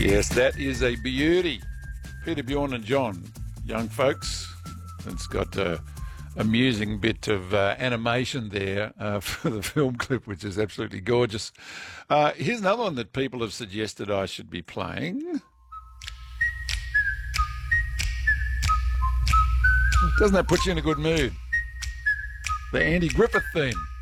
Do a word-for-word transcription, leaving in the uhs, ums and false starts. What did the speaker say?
Yes, that is a beauty. Peter, Bjorn and John, young folks. It's got a amusing bit of uh, animation there uh, for the film clip, which is absolutely gorgeous. Uh, here's another one that people have suggested I should be playing. Doesn't that put you in a good mood? The Andy Griffith theme.